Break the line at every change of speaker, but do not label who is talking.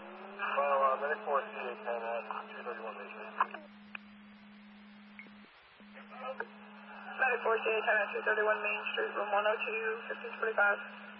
Medic 4 CA10 at 231 Main Street.
Medic 4 CA10 at 231 Main Street, room 102, 1545.